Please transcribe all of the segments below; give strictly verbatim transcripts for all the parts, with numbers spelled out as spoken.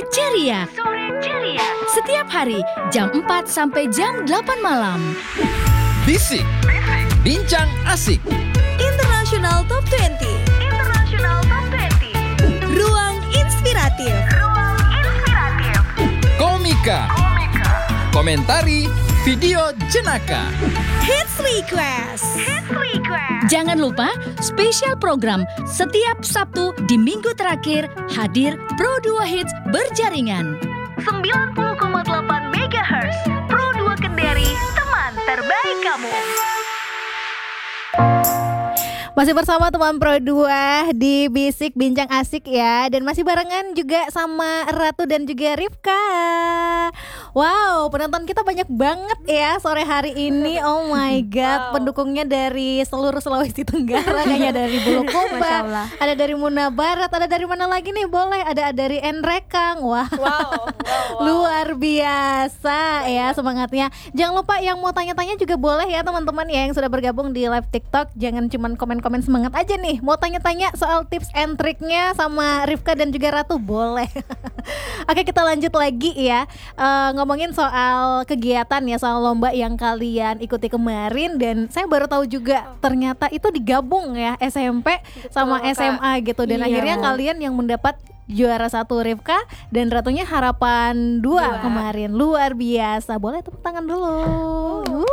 ceria. Sore ceria. Setiap hari jam empat sampai jam delapan malam. Bisik, bincang asik. International Top dua puluh. International Top dua puluh. Ruang inspiratif. Ruang inspiratif. Komika. Komika. Komentari video jenaka. Hits Request. Hits Request. Jangan lupa spesial program setiap Sabtu di minggu terakhir hadir Pro dua Hits berjaringan. sembilan puluh koma delapan megahertz. Pro dua Kendari, teman terbaik kamu. Masih bersama teman Pro dua di Bisik Bincang Asik ya. Dan masih barengan juga sama Ratu dan juga Rifka. Wow, penonton kita banyak banget ya sore hari ini. Oh my god, Wow. pendukungnya dari seluruh Sulawesi Tenggara. Kayaknya dari Bulukumba, ada dari Muna Barat, ada dari mana lagi nih? Boleh, ada dari Enrekang. Wah, Wow, wow, wow. luar biasa ya semangatnya. Jangan lupa yang mau tanya-tanya juga boleh ya teman-teman ya yang sudah bergabung di live TikTok. Jangan cuman komen-komen semangat aja nih. Mau tanya-tanya soal tips and triknya sama Rifka dan juga Ratu boleh. Oke, kita lanjut lagi ya. Eh, ngomongin soal kegiatan ya, soal lomba yang kalian ikuti kemarin. Dan saya baru tahu juga ternyata itu digabung ya S M P sama Kak. S M A gitu. Dan Iya. akhirnya kalian yang mendapat juara satu Rifka dan Ratunya harapan dua Dua. kemarin. Luar biasa. Boleh tepuk tangan dulu. Wuh.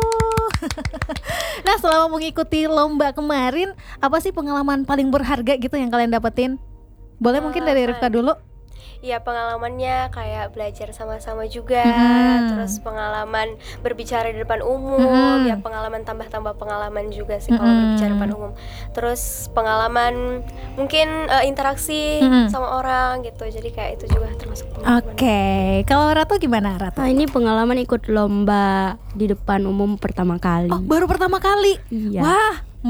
Nah, selama mengikuti lomba kemarin, apa sih pengalaman paling berharga gitu yang kalian dapetin? Boleh mungkin dari Rifka dulu. Ya, pengalamannya kayak belajar sama-sama juga, Hmm. terus pengalaman berbicara di depan umum, Hmm. ya pengalaman tambah-tambah pengalaman juga sih kalau Hmm. berbicara di depan umum. Terus pengalaman mungkin eh, interaksi Hmm. sama orang gitu, jadi kayak itu juga termasuk pengalaman. Oke, kalau Ratu gimana Ratu? Nah, ini pengalaman ikut lomba di depan umum pertama kali. Oh, baru pertama kali. Iya. Wah,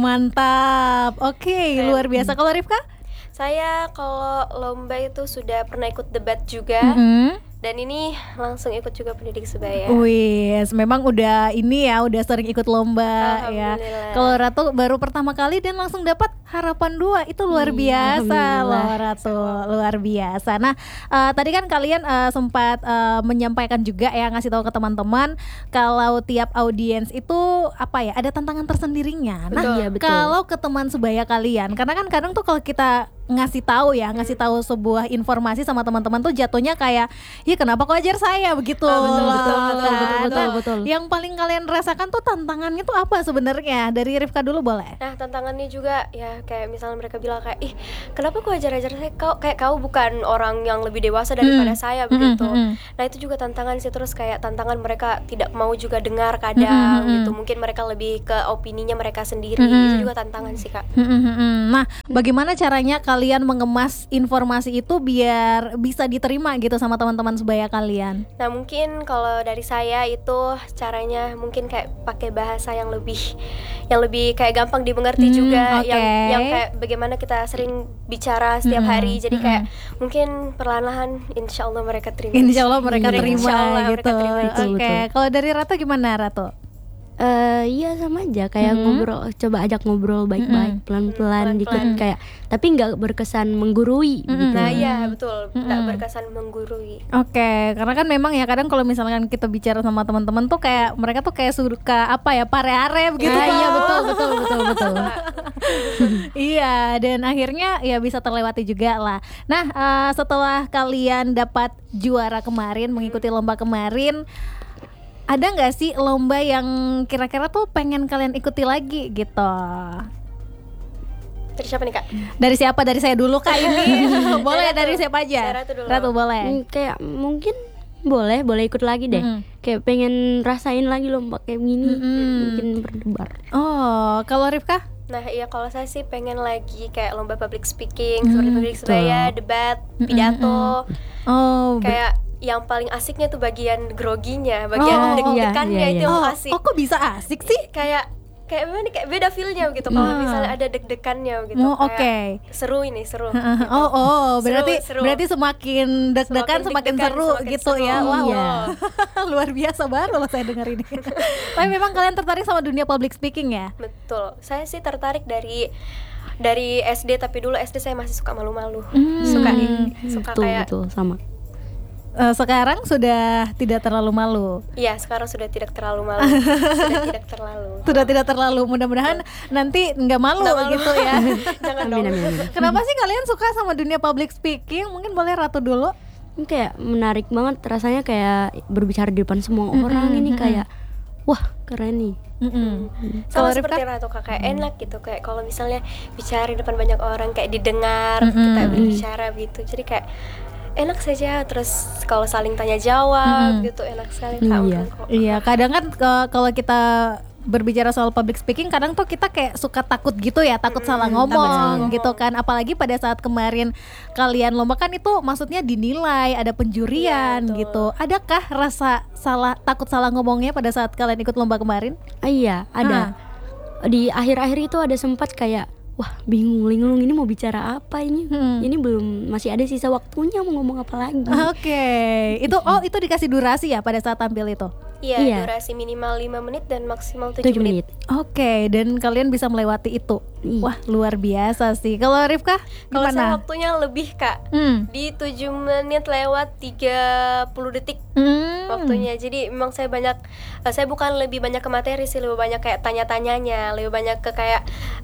mantap. Oke, Keren. luar biasa. Kalau Rifka? Saya kalau lomba itu sudah pernah ikut debat juga, Mm-mm. dan ini langsung ikut juga pendidik sebaya. Wis, memang udah ini ya, udah sering ikut lomba ya. Alhamdulillah. Kalau Ratu baru pertama kali dan langsung dapat harapan dua, itu luar Iya, biasa loh alhamdulillah. Ratu, luar biasa. Nah, eh, tadi kan kalian eh, sempat eh, menyampaikan juga ya, ngasih tahu ke teman-teman kalau tiap audiens itu apa ya, ada tantangan tersendirinya. Nah, Betul. Iya, betul. kalau ke teman sebaya kalian, karena kan kadang tuh kalau kita ngasih tahu ya, ngasih tahu sebuah informasi sama teman-teman tuh jatuhnya kayak, ya kenapa kok ajar saya begitu. Ah, betul, loh, betul, kan? betul, betul, betul, Nah, betul. yang paling kalian rasakan tuh tantangannya tuh apa sebenarnya? Dari Rifka dulu boleh. Nah, tantangannya juga ya kayak misalnya mereka bilang kayak, ih kenapa kau ajar-ajar saya, kau kayak kau bukan orang yang lebih dewasa daripada Hmm. saya Mm-mm, begitu. mm-mm. Nah, itu juga tantangan sih, terus kayak tantangan mereka tidak mau juga dengar kadang Mm-mm, gitu. mm-mm. Mungkin mereka lebih ke opininya mereka sendiri. Mm-mm. Itu juga tantangan sih, Kak. Mm, mm, mm. Nah, bagaimana caranya kalian mengemas informasi itu biar bisa diterima gitu sama teman-teman sebaya kalian? Nah, mungkin kalau dari saya itu caranya mungkin kayak pakai bahasa yang lebih yang lebih kayak gampang dimengerti Hmm, juga, oke. yang yang kayak bagaimana kita sering bicara setiap Mm-mm, hari. Jadi mm-mm. kayak mungkin perlahan-lahan insya Allah mereka terima. Insya Allah mereka Iya. terima Insya Allah mereka gitu. terima. Oke, Betul, betul. kalau dari Ratu gimana Ratu? Eh, iya sama aja kayak Mhm. ngobrol, coba ajak ngobrol baik-baik, pelan-pelan Pelan-pelan. dikit kayak, tapi nggak berkesan menggurui Mhm. gitu. Nah, iya betul, tidak Mm-mm. berkesan menggurui. Oke, karena kan memang ya kadang kalau misalkan kita bicara sama teman-teman tuh kayak mereka tuh kayak suka apa ya, pare-are begitu. Nah, iya loh. betul betul betul betul. Iya, dan akhirnya ya bisa terlewati juga lah. Nah, eh, setelah kalian dapat juara kemarin, mengikuti lomba kemarin, ada nggak sih lomba yang kira-kira tuh pengen kalian ikuti lagi gitu? Dari siapa nih, Kak? Dari siapa? Dari saya dulu kak ini. Boleh Dari dari Ratu. siapa aja? Dari Ratu dulu. Ratu boleh. Hmm, kayak mungkin boleh boleh ikut lagi deh. Mm-mm. Kayak pengen rasain lagi lomba kayak gini, Mm-mm. mungkin berdebar. Oh, kalau Rifka? Nah, iya kalau saya sih pengen lagi kayak lomba public speaking, Hmm, seperti public betul. sebaya, debat, Mm-mm, pidato. Oh, ber- Kayak yang paling asiknya tuh bagian groginya, Oh, bagian oh, deg-degannya iya, iya, itu iya. yang oh, asik. oh, kok bisa asik sih? Kayak kayak gimana nih, kayak beda feel-nya gitu. Kalau Ah. misalnya ada deg-degannya gitu. Oh, kayak oke. Seru ini, seru. Oh, oh, berarti Seru, seru. berarti semakin deg-degan Semakin semakin, deg-degan, seru semakin gitu seru. ya. Wow. Iya. Luar biasa baru loh saya dengar ini. Tapi memang kalian tertarik sama dunia public speaking ya? Betul. Saya sih tertarik dari dari S D, tapi dulu S D saya masih suka malu-malu. Hmm. Suka ini, suka Betul kayak betul sama. uh, sekarang sudah tidak terlalu malu. Iya, sekarang sudah tidak terlalu malu. Sudah tidak terlalu. Sudah tidak terlalu. Mudah-mudahan nanti nggak malu, Nggak malu. gitu ya. Jangan Amin, dong. amin, amin. Kenapa sih kalian suka sama dunia public speaking? Mungkin boleh Ratu dulu. Ini kayak menarik banget rasanya, kayak berbicara di depan semua orang. Ini kayak wah keren nih. Mm-mm. Sama Kalau seperti Rifka? Ratu kakak enak gitu, kayak kalau misalnya bicara di depan banyak orang kayak didengar, Mm-mm. kita berbicara gitu, jadi kayak enak saja. Terus kalau saling tanya jawab Mm-mm. gitu enak sekali Iya. Kak. Kok. Iya, kadang kan ke- kalau kita berbicara soal public speaking, kadang tuh kita kayak suka takut gitu ya, takut salah ngomong takut gitu kan. Apalagi pada saat kemarin kalian lomba kan itu maksudnya dinilai, ada penjurian Iya, betul. gitu. Adakah rasa salah takut salah ngomongnya pada saat kalian ikut lomba kemarin? Ah, iya ada. Di akhir-akhir itu ada sempat kayak wah bingung linglung ini mau bicara apa ini. Hmm. Ini belum, masih ada sisa waktunya mau ngomong apa lagi. Oke, itu oh itu dikasih durasi ya pada saat tampil itu. Iya, Iya. durasi minimal lima menit dan maksimal tujuh tujuh menit. menit. Oke, dan kalian bisa melewati itu. Iya. Wah, luar biasa sih. Kalau Rifka Kalau saya gimana? waktunya lebih Kak, Hmm. di tujuh menit lewat tiga puluh detik Hmm. waktunya. Jadi memang saya banyak, eh, saya bukan lebih banyak ke materi sih, lebih banyak kayak tanya-tanyanya, lebih banyak ke kayak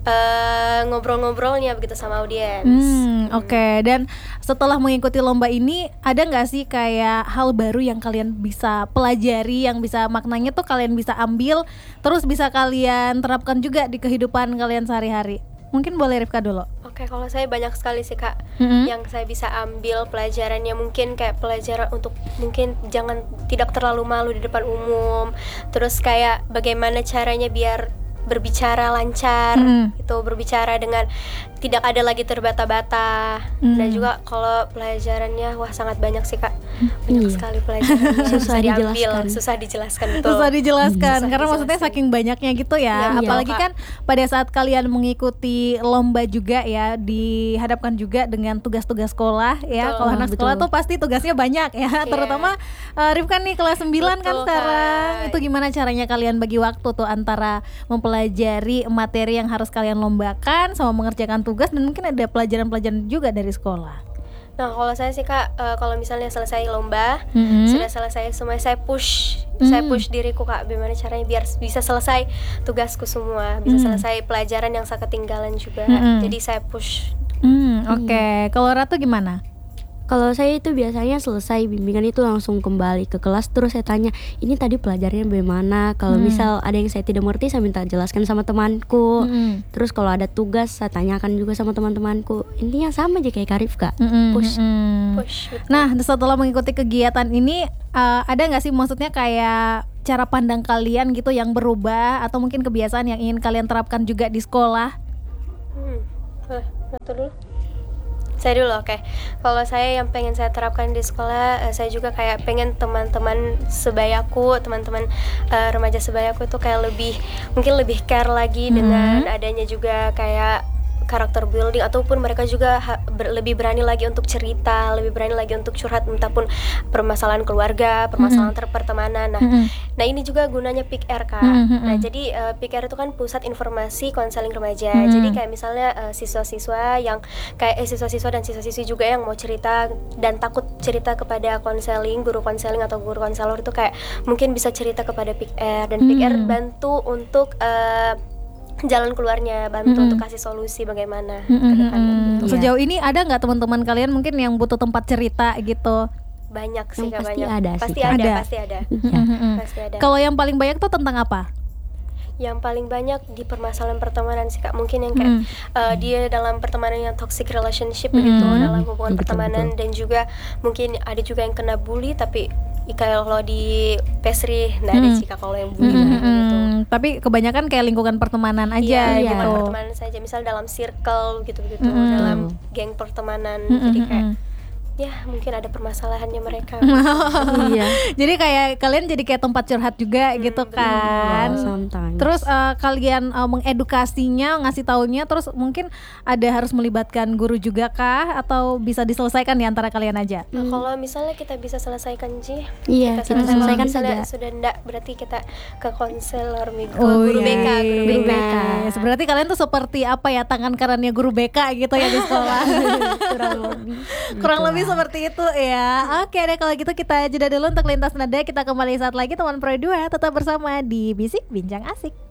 eh, ngobrol-ngobrolnya begitu sama audiens. Hmm, oke. Dan setelah mengikuti lomba ini, ada nggak sih kayak hal baru yang kalian bisa pelajari, yang bisa maknanya tuh kalian bisa ambil, terus bisa kalian terapkan juga di kehidupan kalian sehari-hari? Mungkin boleh Rifka dulu. Oke, kalau saya banyak sekali sih Kak, Mm-mm. yang saya bisa ambil pelajarannya, mungkin kayak pelajaran untuk mungkin jangan tidak terlalu malu di depan umum. Terus kayak bagaimana caranya biar berbicara lancar, Mm. itu berbicara dengan tidak ada lagi terbata-bata. Mm. Dan juga kalau pelajarannya wah sangat banyak sih Kak, banyak Iya. sekali pelajarannya yang Susah bisa diambil, dijelaskan. susah dijelaskan betul. Susah dijelaskan Susah karena maksudnya dijelaskan. saking banyaknya gitu ya. Iya, Apalagi Kak. kan pada saat kalian mengikuti lomba juga ya, dihadapkan juga dengan tugas-tugas sekolah ya. Betul. Kalau anak Betul. sekolah tuh pasti tugasnya banyak ya. Terutama uh, Rifka nih kelas sembilan kan Betul, sekarang. Kak. Itu gimana caranya kalian bagi waktu tuh antara mempelajari materi yang harus kalian lombakan sama mengerjakan tugas, dan mungkin ada pelajaran-pelajaran juga dari sekolah. Nah kalau saya sih Kak, eh, kalau misalnya selesai lomba, Mm-mm. sudah selesai semua, saya push, Hmm. saya push diriku Kak, bagaimana caranya biar bisa selesai tugasku semua, bisa Hmm. selesai pelajaran yang saya ketinggalan juga. Hmm. Jadi saya push. Hmm, oke. Kalau Ratu gimana? Kalau saya itu biasanya selesai bimbingan itu langsung kembali ke kelas, terus saya tanya ini tadi pelajarannya bagaimana. Kalau Hmm. misal ada yang saya tidak mengerti, saya minta jelaskan sama temanku. Mm-mm. Terus kalau ada tugas saya tanyakan juga sama teman-temanku. Intinya sama aja kayak Karif Kak. Mm-mm, Push. mm-mm. Push. betul. Nah, setelah mengikuti kegiatan ini, uh, ada nggak sih maksudnya kayak cara pandang kalian gitu yang berubah, atau mungkin kebiasaan yang ingin kalian terapkan juga di sekolah? Hmm. Boleh, Ratu dulu. Saya dulu, oke. Kalau saya yang pengen saya terapkan di sekolah, eh, saya juga kayak pengen teman-teman sebayaku, teman-teman eh, remaja sebayaku itu kayak lebih, mungkin lebih care lagi Hmm. dengan adanya juga kayak karakter building, ataupun mereka juga ha- ber- lebih berani lagi untuk cerita, lebih berani lagi untuk curhat, entahpun permasalahan keluarga, permasalahan ter- pertemanan. Nah, Mm-mm. Nah ini juga gunanya P I K R Kak. Hmm, hmm, Nah hmm. jadi uh, P I K R itu kan pusat informasi konseling remaja. Hmm. Jadi kayak misalnya uh, siswa-siswa yang kayak eh, siswa-siswa dan siswa-siswi juga yang mau cerita dan takut cerita kepada konseling, guru konseling atau guru konselor itu kayak mungkin bisa cerita kepada P I K R, dan P I K R Hmm. bantu untuk uh, jalan keluarnya, bantu Hmm. untuk kasih solusi bagaimana Mm-mm, ke depannya. mm-mm. gitu. Iya. Sejauh ini ada nggak teman-teman kalian mungkin yang butuh tempat cerita gitu? Banyak sih Hmm, Kak, pasti banyak. ada sih, pasti Kak. ada, Ada. pasti ada, Iya. Mm-mm. pasti ada. Kalau yang paling banyak tuh tentang apa? Yang paling banyak di permasalahan pertemanan sih Kak, mungkin yang kayak Hmm. uh, dia dalam pertemanan yang toxic relationship begitu, Hmm. dalam hubungan Betul, pertemanan, dan juga mungkin ada juga yang kena bully, tapi i- kalau di Pesri nggak ada Hmm. sih Kak kalau yang bully Mm-mm. gitu. Tapi kebanyakan kayak lingkungan pertemanan aja Iya, gitu. lingkungan pertemanan saja, misal dalam circle gitu-gitu, Hmm. dalam geng pertemanan, Mm-mm, jadi kayak mm-mm. ya mungkin ada permasalahannya mereka. Iya. Jadi kayak kalian jadi kayak tempat curhat juga gitu betul. kan. Iya, sometimes. Terus uh, kalian uh, mengedukasinya, ngasih taunya, terus mungkin ada harus melibatkan guru juga kah, atau bisa diselesaikan di antara kalian aja? Nah, kalau misalnya kita bisa selesaikan Ji, Iya, kita kita selesaikan, selesaikan misalnya saja. sudah enggak, berarti kita ke konselor, ke Oh, guru iya. B K, guru B K. Guru B K. Yes, berarti kalian tuh seperti apa ya, tangan kanannya guru B K gitu ya di sekolah. kurang lebih. Kurang Gitu lebih Jadi seperti itu ya. Oke deh kalau gitu kita jeda dulu untuk lintas nada. Kita kembali saat lagi teman Pro dua. Tetap bersama di Bisik Bincang Asik.